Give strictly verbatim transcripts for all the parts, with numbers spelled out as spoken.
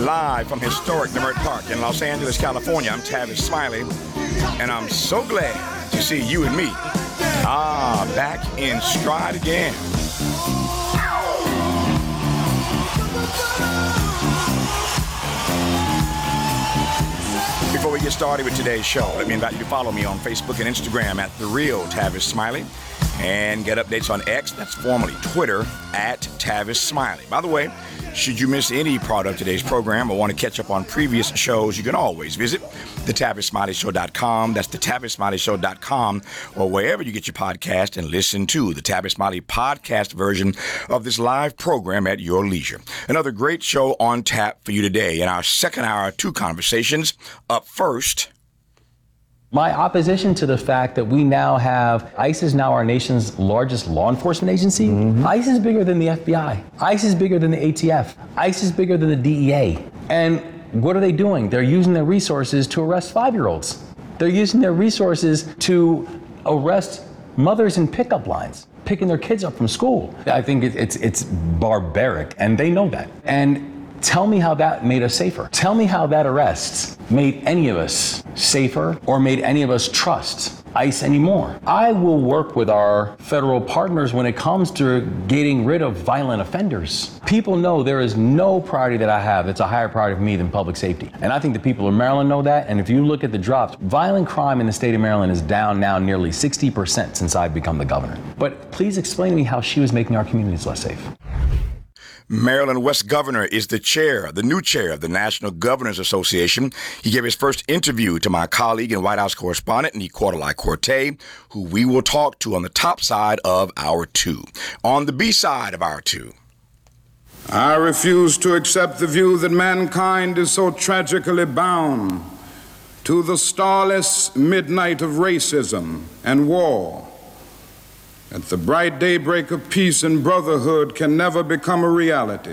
Live from historic Leimert Park in Los Angeles, California, I'm Tavis Smiley, and I'm so glad to see you and me, ah, back in stride again. Before we get started with today's show, let me invite you to follow me on Facebook and Instagram at The Real Tavis Smiley, and get updates on X, that's formerly Twitter, at Tavis Smiley. By the way, should you miss any part of today's program or want to catch up on previous shows, you can always visit the tavis smiley show dot com. That's the tavis smiley show dot com, or wherever you get your podcast, and listen to the Tavis Smiley podcast version of this live program at your leisure. Another great show on tap for you today. In our second hour, two conversations. Up first, my opposition to the fact that we now have, ICE is now our nation's largest law enforcement agency. Mm-hmm. ICE is bigger than the F B I. ICE is bigger than the A T F. ICE is bigger than the D E A. And what are they doing? They're using their resources to arrest five-year-olds. They're using their resources to arrest mothers in pickup lines, picking their kids up from school. I think it, it's it's barbaric, and they know that. And tell me how that made us safer. Tell me how that arrest made any of us safer or made any of us trust ICE anymore. I will work with our federal partners when it comes to getting rid of violent offenders. People know there is no priority that I have that's a higher priority for me than public safety. And I think the people of Maryland know that. And if you look at the drops, violent crime in the state of Maryland is down now nearly sixty percent since I've become the governor. But please explain to me how she was making our communities less safe. Maryland West Governor is the chair, the new chair of the National Governors Association. He gave his first interview to my colleague and White House correspondent, Nicolai Corte, who we will talk to on the top side of Hour Two. On the B side of Hour Two, I refuse to accept the view that mankind is so tragically bound to the starless midnight of racism and war that the bright daybreak of peace and brotherhood can never become a reality.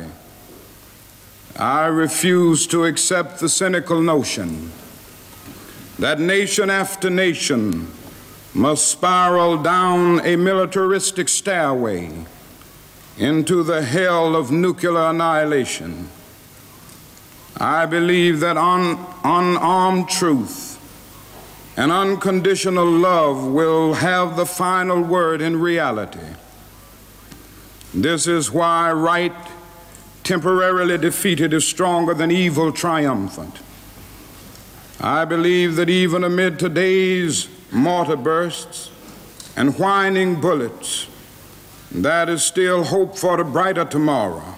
I refuse to accept the cynical notion that nation after nation must spiral down a militaristic stairway into the hell of nuclear annihilation. I believe that un- unarmed truth and unconditional love will have the final word in reality. This is why right temporarily defeated is stronger than evil triumphant. I believe that even amid today's mortar bursts and whining bullets, that is still hope for a brighter tomorrow.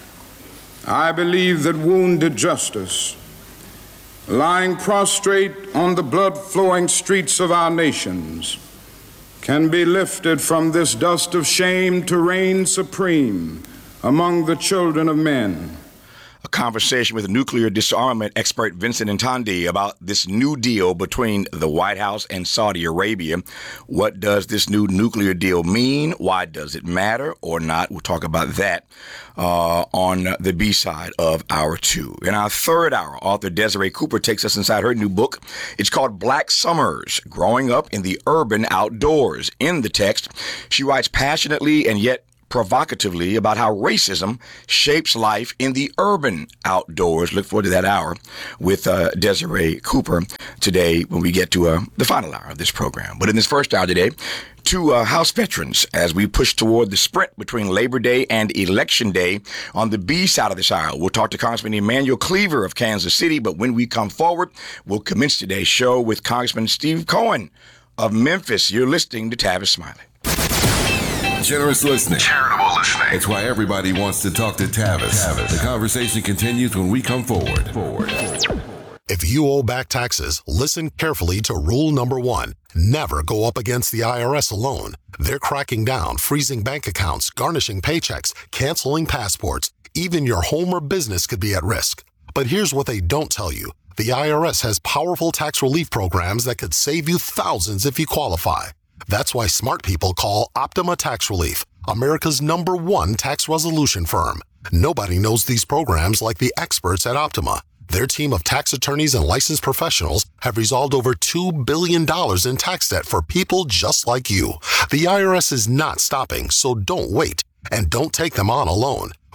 I believe that wounded justice, lying prostrate on the blood-flowing streets of our nations, can be lifted from this dust of shame to reign supreme among the children of men. A conversation with nuclear disarmament expert Vincent Ntandi about this new deal between the White House and Saudi Arabia. What does this new nuclear deal mean? Why does it matter or not? We'll talk about that uh, on the B side of Hour Two. In our third hour, author Desiree Cooper takes us inside her new book. It's called Black Summers, Growing Up in the Urban Outdoors. In the text, she writes passionately and yet provocatively about how racism shapes life in the urban outdoors. Look forward to that hour with uh, Desiree Cooper today when we get to uh, the final hour of this program. But in this first hour today, two uh, House veterans as we push toward the sprint between Labor Day and Election Day. On the B side of this hour, we'll talk to Congressman Emanuel Cleaver of Kansas City. But when we come forward, we'll commence today's show with Congressman Steve Cohen of Memphis. You're listening to Tavis Smiley. Generous listening. Charitable listening. It's why everybody wants to talk to Tavis. Tavis. The conversation continues when we come forward. Forward. If you owe back taxes, listen carefully to rule number one. Never go up against the I R S alone. They're cracking down, freezing bank accounts, garnishing paychecks, canceling passports. Even your home or business could be at risk. But here's what they don't tell you. The I R S has powerful tax relief programs that could save you thousands if you qualify. That's why smart people call Optima Tax Relief, America's number one tax resolution firm. Nobody knows these programs like the experts at Optima. Their team of tax attorneys and licensed professionals have resolved over two billion dollars in tax debt for people just like you. The I R S is not stopping, so don't wait. And don't take them on alone.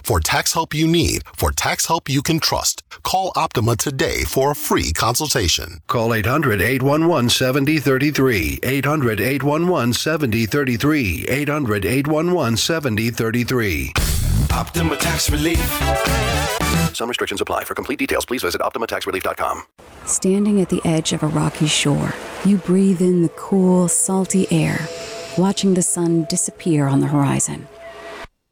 For tax help you need, for tax help you can trust, call Optima today for a free consultation. Call eight hundred, eight one one, seven zero three three. eight hundred, eight one one, seven zero three three. eight hundred, eight one one, seven zero three three. Optima Tax Relief. Some restrictions apply. For complete details, please visit Optima Tax Relief dot com. Standing at the edge of a rocky shore, you breathe in the cool, salty air, watching the sun disappear on the horizon.